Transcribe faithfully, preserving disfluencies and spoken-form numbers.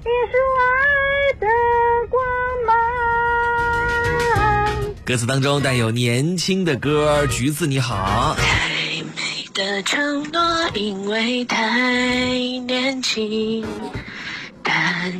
是爱的光芒。 歌词当中带有年轻的歌，橘子你好。 太美的承诺，因为太年轻，